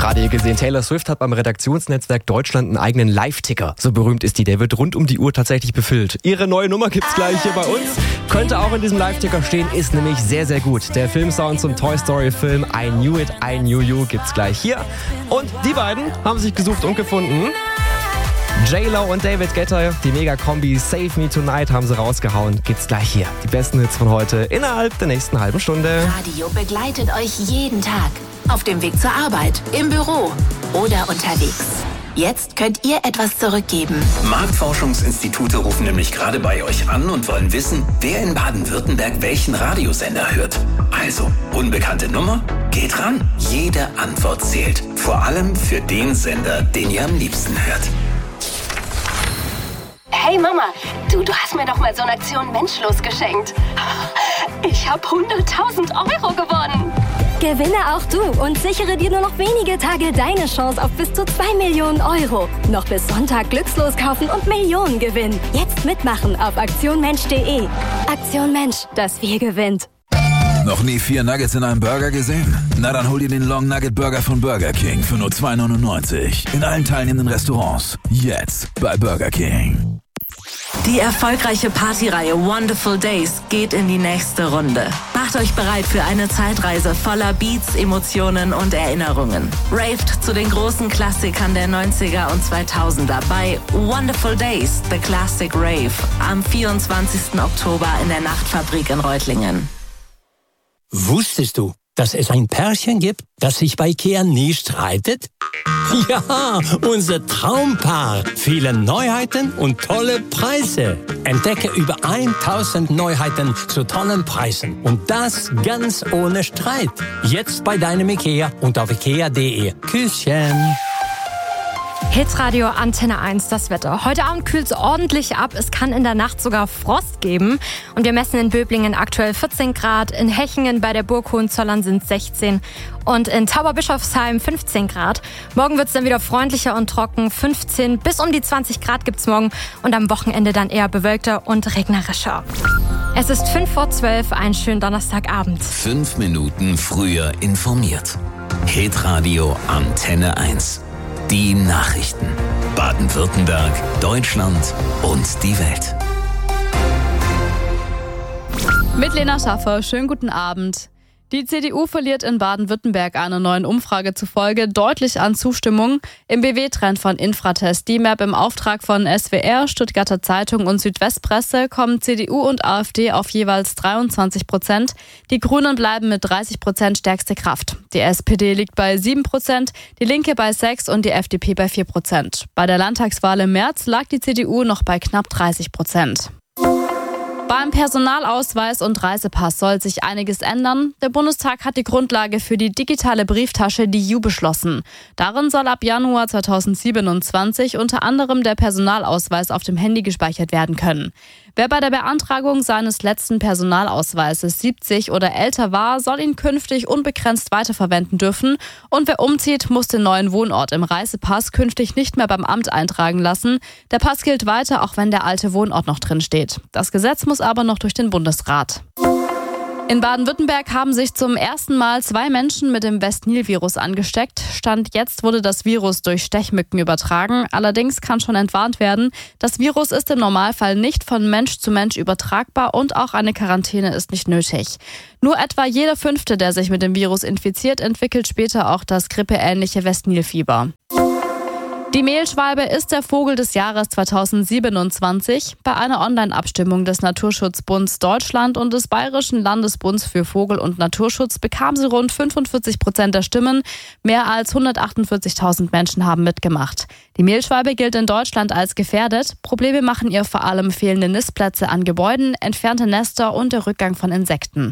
Gerade hier gesehen, Taylor Swift hat beim Redaktionsnetzwerk Deutschland einen eigenen Live-Ticker. So berühmt ist die, der wird rund um die Uhr tatsächlich befüllt. Ihre neue Nummer gibt's gleich hier bei uns. Könnte auch in diesem Live-Ticker stehen, ist nämlich sehr, sehr gut. Der Filmsound zum Toy Story-Film I Knew It, I Knew You gibt's gleich hier. Und die beiden haben sich gesucht und gefunden. J-Lo und David Guetta, die Mega-Kombi Save Me Tonight haben sie rausgehauen. Gibt's gleich hier. Die besten Hits von heute innerhalb der nächsten halben Stunde. Radio begleitet euch jeden Tag. Auf dem Weg zur Arbeit, im Büro oder unterwegs. Jetzt könnt ihr etwas zurückgeben. Marktforschungsinstitute rufen nämlich gerade bei euch an und wollen wissen, wer in Baden-Württemberg welchen Radiosender hört. Also, unbekannte Nummer? Geht ran. Jede Antwort zählt. Vor allem für den Sender, den ihr am liebsten hört. Hey Mama, du hast mir doch mal so eine Aktion Menschlos geschenkt. Ich habe 100.000 Euro gewonnen. Gewinne auch du und sichere dir nur noch wenige Tage deine Chance auf bis zu 2 Millionen Euro. Noch bis Sonntag glückslos kaufen und Millionen gewinnen. Jetzt mitmachen auf aktionmensch.de. Aktion Mensch, das Wir gewinnt. Noch nie 4 Nuggets in einem Burger gesehen? Na dann hol dir den Long Nugget Burger von Burger King für nur $2,99. In allen teilnehmenden Restaurants. Jetzt bei Burger King. Die erfolgreiche Partyreihe Wonderful Days geht in die nächste Runde. Macht euch bereit für eine Zeitreise voller Beats, Emotionen und Erinnerungen. Raved zu den großen Klassikern der 90er und 2000er bei Wonderful Days, The Classic Rave am 24. Oktober in der Nachtfabrik in Reutlingen. Wusstest du, dass es ein Pärchen gibt, das sich bei IKEA nie streitet? Ja, unser Traumpaar. Viele Neuheiten und tolle Preise. Entdecke über 1000 Neuheiten zu tollen Preisen. Und das ganz ohne Streit. Jetzt bei deinem IKEA und auf ikea.de. Küsschen. Hitradio Antenne 1, das Wetter. Heute Abend kühlt es ordentlich ab. Es kann in der Nacht sogar Frost geben. Und wir messen in Böblingen aktuell 14 Grad. In Hechingen bei der Burg Hohenzollern sind 16. Und in Tauberbischofsheim 15 Grad. Morgen wird es dann wieder freundlicher und trocken. 15 bis um die 20 Grad gibt's morgen. Und am Wochenende dann eher bewölkter und regnerischer. Es ist 11:55, einen schönen Donnerstagabend. 5 Minuten früher informiert. Hitradio Antenne 1. Die Nachrichten. Baden-Württemberg, Deutschland und die Welt. Mit Lena Schaffer, schönen guten Abend. Die CDU verliert in Baden-Württemberg einer neuen Umfrage zufolge deutlich an Zustimmung. Im BW-Trend von Infratest DIMAP im Auftrag von SWR, Stuttgarter Zeitung und Südwestpresse kommen CDU und AfD auf jeweils 23%. Die Grünen bleiben mit 30% stärkste Kraft. Die SPD liegt bei 7%, die Linke bei 6% und die FDP bei 4%. Bei der Landtagswahl im März lag die CDU noch bei knapp 30%. Beim Personalausweis und Reisepass soll sich einiges ändern. Der Bundestag hat die Grundlage für die digitale Brieftasche DIU beschlossen. Darin soll ab Januar 2027 unter anderem der Personalausweis auf dem Handy gespeichert werden können. Wer bei der Beantragung seines letzten Personalausweises 70 oder älter war, soll ihn künftig unbegrenzt weiterverwenden dürfen. Und wer umzieht, muss den neuen Wohnort im Reisepass künftig nicht mehr beim Amt eintragen lassen. Der Pass gilt weiter, auch wenn der alte Wohnort noch drin steht. Das Gesetz muss aber noch durch den Bundesrat. In Baden-Württemberg haben sich zum ersten Mal 2 Menschen mit dem West-Nil-Virus angesteckt. Stand jetzt wurde das Virus durch Stechmücken übertragen. Allerdings kann schon entwarnt werden, das Virus ist im Normalfall nicht von Mensch zu Mensch übertragbar und auch eine Quarantäne ist nicht nötig. Nur etwa jeder 5., der sich mit dem Virus infiziert, entwickelt später auch das grippeähnliche West-Nil-Fieber. Die Mehlschwalbe ist der Vogel des Jahres 2027. Bei einer Online-Abstimmung des Naturschutzbunds Deutschland und des Bayerischen Landesbunds für Vogel- und Naturschutz bekam sie rund 45% der Stimmen. Mehr als 148.000 Menschen haben mitgemacht. Die Mehlschwalbe gilt in Deutschland als gefährdet. Probleme machen ihr vor allem fehlende Nistplätze an Gebäuden, entfernte Nester und der Rückgang von Insekten.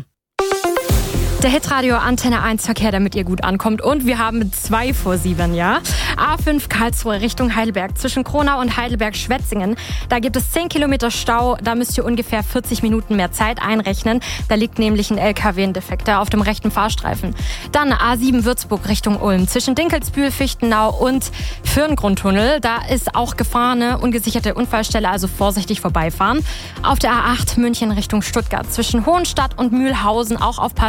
Der Hitradio Antenne 1 Verkehr, damit ihr gut ankommt. Und wir haben 7:02, ja. A5 Karlsruhe Richtung Heidelberg zwischen Kronau und Heidelberg-Schwetzingen. Da gibt es 10 Kilometer Stau. Da müsst ihr ungefähr 40 Minuten mehr Zeit einrechnen. Da liegt nämlich ein LKW in Defekte auf dem rechten Fahrstreifen. Dann A7 Würzburg Richtung Ulm zwischen Dinkelsbühl, Fichtenau und Firngrundtunnel. Da ist auch Gefahr, eine ungesicherte Unfallstelle, also vorsichtig vorbeifahren. Auf der A8 München Richtung Stuttgart zwischen Hohenstadt und Mühlhausen auch aufpassen.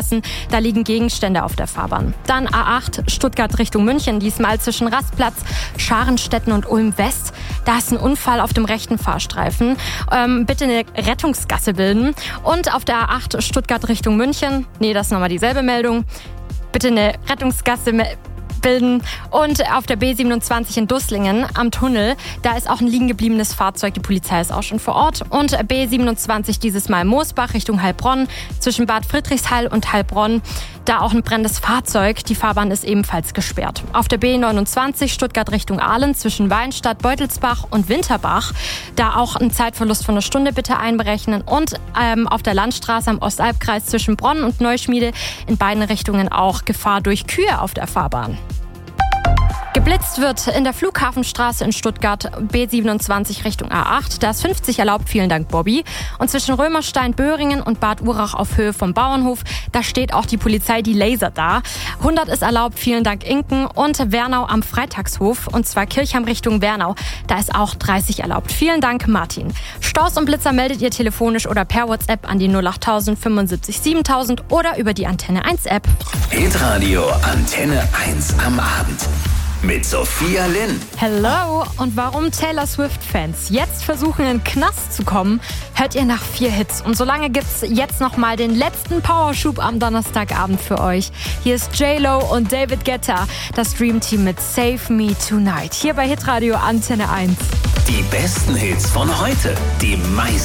Da liegen Gegenstände auf der Fahrbahn. Dann A8 Stuttgart Richtung München, diesmal zwischen Rastplatz, Scharenstetten und Ulm-West. Da ist ein Unfall auf dem rechten Fahrstreifen. Bitte eine Rettungsgasse bilden. Und auf der A8 Stuttgart Richtung München, das ist nochmal dieselbe Meldung. Bitte eine Rettungsgasse bilden. Und auf der B27 in Dusslingen am Tunnel, da ist auch ein liegen gebliebenes Fahrzeug. Die Polizei ist auch schon vor Ort. Und B27 dieses Mal Moosbach Richtung Heilbronn, zwischen Bad Friedrichshall und Heilbronn. Da auch ein brennendes Fahrzeug. Die Fahrbahn ist ebenfalls gesperrt. Auf der B29 Stuttgart Richtung Aalen, zwischen Weinstadt, Beutelsbach und Winterbach. Da auch ein Zeitverlust von einer Stunde bitte einberechnen. Und auf der Landstraße am Ostalbkreis zwischen Bronn und Neuschmiede in beiden Richtungen auch Gefahr durch Kühe auf der Fahrbahn. Geblitzt wird in der Flughafenstraße in Stuttgart, B27 Richtung A8. Da ist 50 erlaubt, vielen Dank Bobby. Und zwischen Römerstein, Böhringen und Bad Urach auf Höhe vom Bauernhof, da steht auch die Polizei, die lasert da. 100 ist erlaubt, vielen Dank Inken. Und Wernau am Freitagshof, und zwar Kirchheim Richtung Wernau. Da ist auch 30 erlaubt. Vielen Dank Martin. Staus und Blitzer meldet ihr telefonisch oder per WhatsApp an die 08000 75 7000 oder über die Antenne 1 App. Hitradio Antenne 1 am Abend. Mit Sophia Lynn. Hello! Und warum Taylor Swift-Fans jetzt versuchen, in den Knast zu kommen, hört ihr nach 4 Hits. Und solange gibt's jetzt nochmal den letzten Powerschub am Donnerstagabend für euch. Hier ist J-Lo und David Guetta, das Dream Team mit Save Me Tonight. Hier bei Hitradio Antenne 1. Die besten Hits von heute. Die meisten